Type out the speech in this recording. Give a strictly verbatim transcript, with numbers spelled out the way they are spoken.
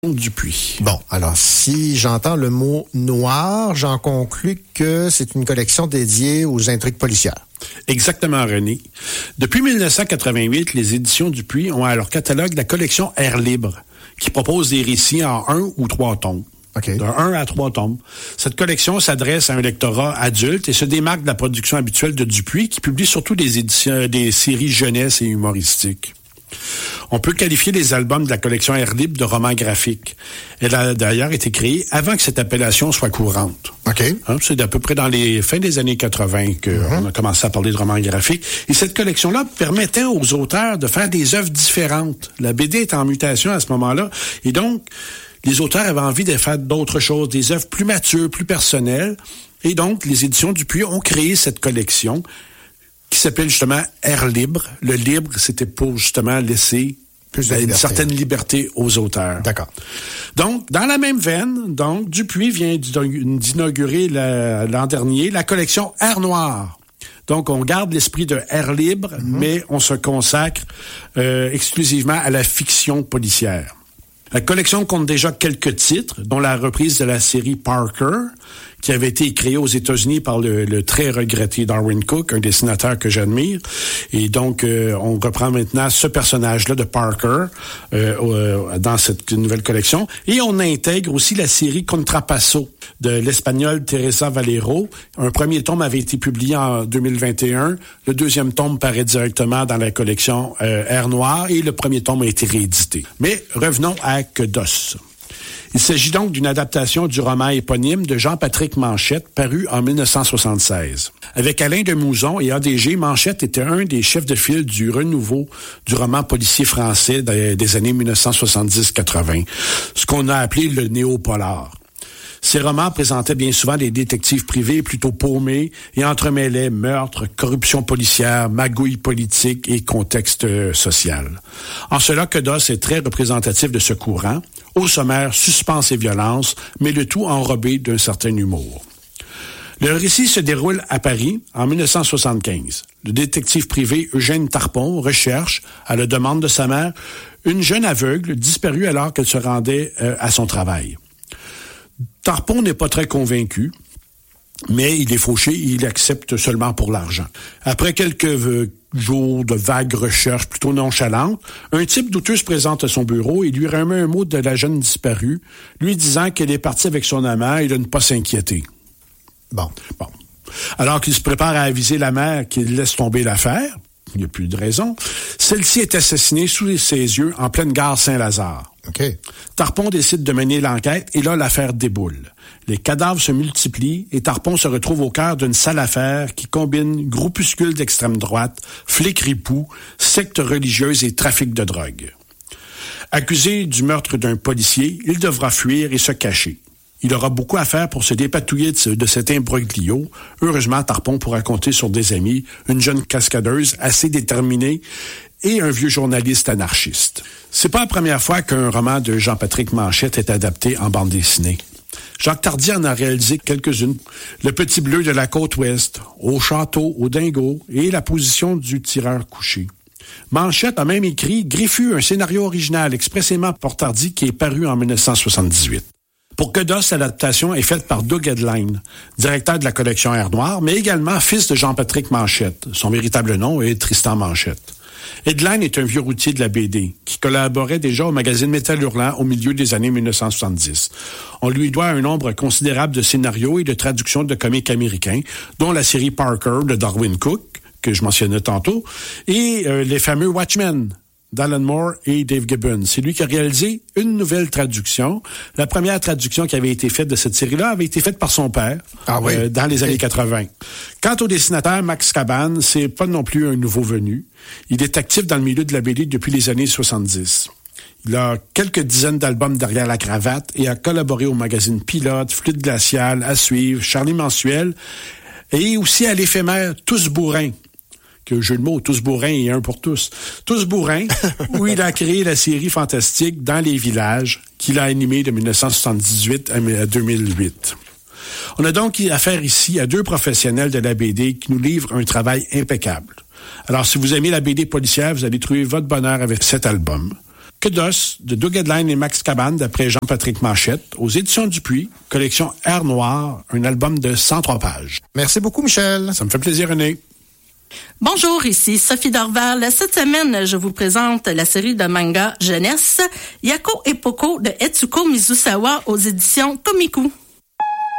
Dupuis. Bon, alors si j'entends le mot noir, j'en conclus que c'est une collection dédiée aux intrigues policières. Exactement, René. Depuis dix-neuf cent quatre-vingt-huit, les éditions Dupuis ont à leur catalogue la collection Air Libre, qui propose des récits en un ou trois tomes. Okay. De un à trois tomes. Cette collection s'adresse à un lectorat adulte et se démarque de la production habituelle de Dupuis, qui publie surtout des éditions, des séries jeunesse et humoristiques. On peut qualifier les albums de la collection Air Libre de romans graphiques. Elle a d'ailleurs été créée avant que cette appellation soit courante. OK. Hein, c'est à peu près dans les fins des années quatre-vingt qu'on mm-hmm. a commencé à parler de romans graphiques. Et cette collection-là permettait aux auteurs de faire des œuvres différentes. La B D est en mutation à ce moment-là. Et donc, les auteurs avaient envie de faire d'autres choses, des œuvres plus matures, plus personnelles. Et donc, les éditions Dupuis ont créé cette collection qui s'appelle justement Air Libre. Le libre, c'était pour justement laisser plus de une liberté. certaine liberté aux auteurs. D'accord. Donc, dans la même veine, donc Dupuis vient d'inaugurer la, l'an dernier la collection Air Noir. Donc, on garde l'esprit de Air Libre, mm-hmm. mais on se consacre euh, exclusivement à la fiction policière. La collection compte déjà quelques titres, dont la reprise de la série Parker, qui avait été créée aux États-Unis par le, le très regretté Darwin Cook, un dessinateur que j'admire. Et donc, euh, on reprend maintenant ce personnage-là de Parker euh, euh, dans cette nouvelle collection. Et on intègre aussi la série Contrapasso de l'Espagnole Teresa Valero. Un premier tome avait été publié en deux mille vingt et un. Le deuxième tome paraît directement dans la collection euh, Air Noir et le premier tome a été réédité. Mais revenons à Que d'os. Il s'agit donc d'une adaptation du roman éponyme de Jean-Patrick Manchette, paru en dix-neuf cent soixante-seize. Avec Alain de Mouzon et A D G, Manchette était un des chefs de file du renouveau du roman policier français des années dix-neuf cent soixante-dix quatre-vingt, ce qu'on a appelé le néo-polar. Ces romans présentaient bien souvent des détectives privés plutôt paumés et entremêlaient meurtres, corruption policière, magouilles politiques et contexte euh, social. En cela, Que d'os est très représentatif de ce courant, au sommaire suspense et violence, mais le tout enrobé d'un certain humour. Le récit se déroule à Paris en dix-neuf cent soixante-quinze. Le détective privé Eugène Tarpon recherche, à la demande de sa mère, une jeune aveugle disparue alors qu'elle se rendait euh, à son travail. Tarpon n'est pas très convaincu, mais il est fauché et il accepte seulement pour l'argent. Après quelques euh, jours de vagues recherches plutôt nonchalantes, un type douteux se présente à son bureau et lui remet un mot de la jeune disparue, lui disant qu'elle est partie avec son amant et de ne pas s'inquiéter. Bon. Bon. Alors qu'il se prépare à aviser la mère qu'il laisse tomber l'affaire, il n'y a plus de raison, celle-ci est assassinée sous ses yeux en pleine gare Saint-Lazare. Okay. Tarpon décide de mener l'enquête et là, l'affaire déboule. Les cadavres se multiplient et Tarpon se retrouve au cœur d'une sale affaire qui combine groupuscules d'extrême droite, flics ripoux, sectes religieuses et trafic de drogue. Accusé du meurtre d'un policier, il devra fuir et se cacher. Il aura beaucoup à faire pour se dépatouiller de, de cet imbroglio. Heureusement, Tarpon pourra compter sur des amis, une jeune cascadeuse assez déterminée et un vieux journaliste anarchiste. C'est pas la première fois qu'un roman de Jean-Patrick Manchette est adapté en bande dessinée. Jacques Tardy en a réalisé quelques-unes. Le Petit Bleu de la côte ouest, Au château, au dingo et La position du tireur couché. Manchette a même écrit Griffu, un scénario original expressément pour Tardy qui est paru en dix-neuf cent soixante-dix-huit. Pour Que d'os, l'adaptation est faite par Doug Hedline, directeur de la collection Air Noir, mais également fils de Jean-Patrick Manchette. Son véritable nom est Tristan Manchette. Hedline est un vieux routier de la B D qui collaborait déjà au magazine Métal Hurlant au milieu des années dix-neuf cent soixante-dix. On lui doit un nombre considérable de scénarios et de traductions de comics américains, dont la série Parker de Darwin Cook, que je mentionnais tantôt, et euh, les fameux Watchmen d'Alan Moore et Dave Gibbons. C'est lui qui a réalisé une nouvelle traduction. La première traduction qui avait été faite de cette série-là avait été faite par son père ah oui. euh, dans les années quatre-vingt. Quant au dessinateur Max Cabane, c'est pas non plus un nouveau venu. Il est actif dans le milieu de la B D depuis les années soixante-dix. Il a quelques dizaines d'albums derrière la cravate et a collaboré au magazine Pilote, Fluide Glacial, À Suivre, Charlie Mensuel et aussi à l'éphémère Tous Bourrins. Que jeu de mots, Tous bourrins et un pour tous. Tous bourrins, où il a créé la série fantastique Dans les villages, qu'il a animée de dix-neuf cent soixante-dix-huit à deux mille huit. On a donc affaire ici à deux professionnels de la B D qui nous livrent un travail impeccable. Alors, si vous aimez la B D policière, vous allez trouver votre bonheur avec cet album. Que d'os de Doug Hedline et Max Cabane d'après Jean-Patrick Manchette aux éditions Dupuis, collection Air Noir, un album de cent trois pages. Merci beaucoup, Michel. Ça me fait plaisir, René. Bonjour, ici Sophie Dorval. Cette semaine, je vous présente la série de manga jeunesse Yako et Poko de Etsuko Mizusawa aux éditions Komiku.